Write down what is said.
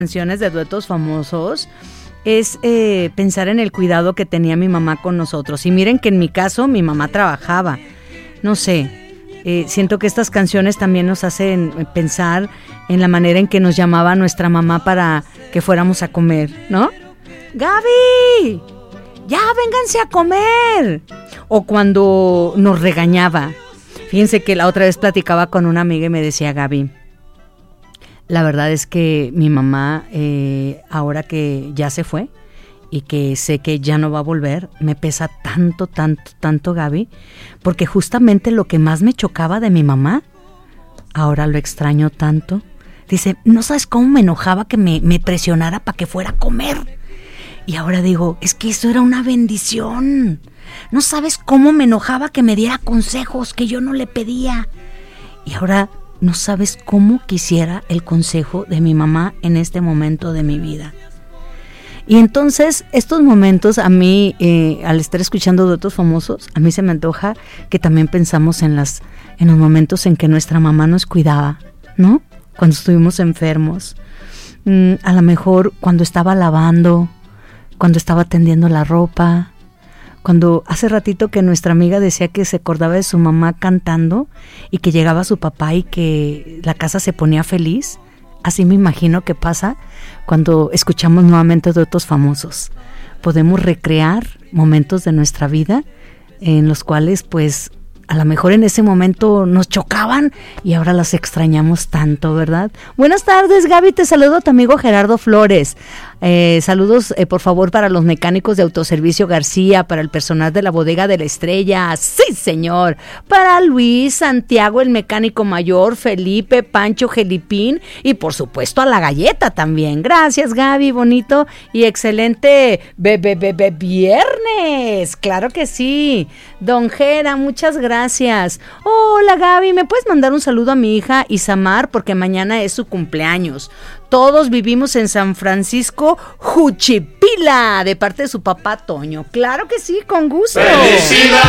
canciones de duetos famosos es pensar en el cuidado que tenía mi mamá con nosotros. Y miren que en mi caso mi mamá trabajaba. No sé, siento que estas canciones también nos hacen pensar en la manera en que nos llamaba nuestra mamá para que fuéramos a comer, ¿no? ¡Gaby! ¡Ya vénganse a comer! O cuando nos regañaba. Fíjense que la otra vez platicaba con una amiga y me decía, Gaby, la verdad es que mi mamá, ahora que ya se fue y que sé que ya no va a volver, me pesa tanto, Gaby, porque justamente lo que más me chocaba de mi mamá, ahora lo extraño tanto. Dice, no sabes cómo me enojaba que me presionara para que fuera a comer. Y ahora digo, es que eso era una bendición. No sabes cómo me enojaba que me diera consejos que yo no le pedía. Y ahora no sabes cómo quisiera el consejo de mi mamá en este momento de mi vida. Y entonces, estos momentos a mí, al estar escuchando duetos famosos, a mí se me antoja que también pensamos en los momentos en que nuestra mamá nos cuidaba, ¿no? Cuando estuvimos enfermos, a lo mejor cuando estaba lavando, cuando estaba tendiendo la ropa, cuando hace ratito que nuestra amiga decía que se acordaba de su mamá cantando y que llegaba su papá y que la casa se ponía feliz. Así me imagino que pasa cuando escuchamos nuevamente duetos famosos. Podemos recrear momentos de nuestra vida en los cuales pues a lo mejor en ese momento nos chocaban y ahora las extrañamos tanto, ¿verdad? Buenas tardes, Gaby, te saludo a tu amigo Gerardo Flores. Saludos, por favor, para los mecánicos de Autoservicio García, para el personal de la Bodega de la Estrella, sí, señor, para Luis, Santiago, el mecánico mayor, Felipe, Pancho, Gelipín y, por supuesto, a la Galleta también. Gracias, Gaby, bonito y excelente viernes, claro que sí. Don Gera, muchas gracias. Hola, Gaby, ¿me puedes mandar un saludo a mi hija Isamar? Porque mañana es su cumpleaños. Todos vivimos en San Francisco, Juchipila, de parte de su papá Toño. Claro que sí, con gusto. ¡Felicidades!